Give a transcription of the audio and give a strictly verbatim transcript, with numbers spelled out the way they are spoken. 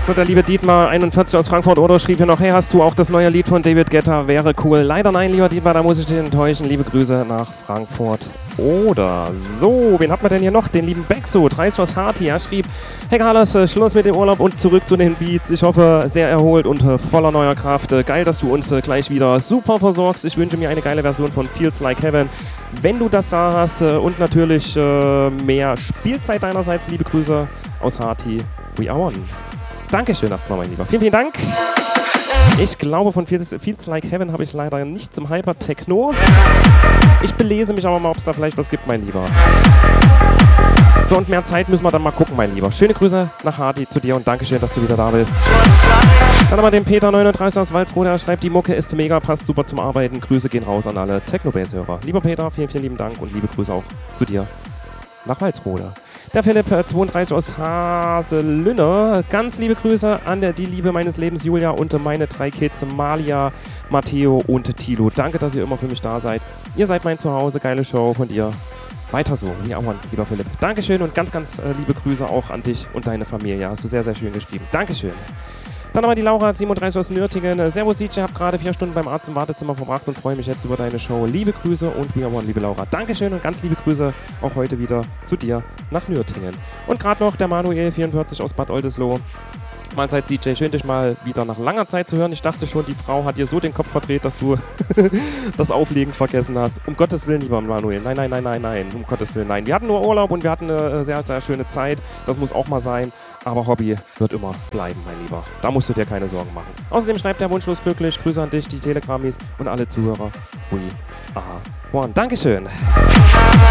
So, der liebe Dietmar, einundvierzig aus Frankfurt oder schrieb hier noch, hey, hast du auch das neue Lied von David Guetta? Wäre cool. Leider nein, lieber Dietmar, da muss ich dich enttäuschen. Liebe Grüße nach Frankfurt. Oder so, wen hat man denn hier noch? Den lieben Bexo, dreist aus Harti. Er schrieb, hey Carlos, äh, Schluss mit dem Urlaub und zurück zu den Beats. Ich hoffe, sehr erholt und äh, voller neuer Kraft. Äh, geil, dass du uns äh, gleich wieder super versorgst. Ich wünsche mir eine geile Version von Feels Like Heaven. Wenn du das da hast äh, und natürlich äh, mehr Spielzeit deinerseits, liebe Grüße aus Harti. We are one. Dankeschön erstmal, mein Lieber. Vielen, vielen Dank. Ich glaube, von Feels, Feels Like Heaven habe ich leider nicht zum Hyper-Techno. Ich belese mich aber mal, ob es da vielleicht was gibt, mein Lieber. So, und mehr Zeit müssen wir dann mal gucken, mein Lieber. Schöne Grüße nach Harti zu dir und Dankeschön, dass du wieder da bist. Dann nochmal den Peter neununddreißig aus Walsrode. Er schreibt, die Mucke ist mega, passt super zum Arbeiten. Grüße gehen raus an alle Techno-Bass-Hörer. Lieber Peter, vielen, vielen lieben Dank und liebe Grüße auch zu dir nach Walsrode. Der Philipp, äh, zweiunddreißig aus Haselünne. Ganz liebe Grüße an der, die Liebe meines Lebens, Julia, und meine drei Kids, Malia, Matteo und Tilo. Danke, dass ihr immer für mich da seid. Ihr seid mein Zuhause, geile Show von dir. Weiter so, wie auch mal, lieber Philipp. Dankeschön und ganz, ganz äh, liebe Grüße auch an dich und deine Familie. Hast du sehr, sehr schön geschrieben. Dankeschön. Dann aber die Laura, siebenunddreißig aus Nürtingen. Servus D J, habe gerade vier Stunden beim Arzt im Wartezimmer verbracht und freue mich jetzt über deine Show. Liebe Grüße und we are one, liebe Laura. Dankeschön und ganz liebe Grüße auch heute wieder zu dir nach Nürtingen. Und gerade noch der Manuel, vierundvierzig aus Bad Oldesloe. Mahlzeit D J, schön dich mal wieder nach langer Zeit zu hören. Ich dachte schon, die Frau hat dir so den Kopf verdreht, dass du das Auflegen vergessen hast. Um Gottes Willen, lieber Manuel. Nein, nein, nein, nein, nein. Um Gottes Willen, nein. Wir hatten nur Urlaub und wir hatten eine sehr, sehr schöne Zeit. Das muss auch mal sein. Aber Hobby wird immer bleiben, mein Lieber. Da musst du dir keine Sorgen machen. Außerdem schreibt der Wunschlos glücklich. Grüße an dich, die Telegramis und alle Zuhörer. We are one. Dankeschön.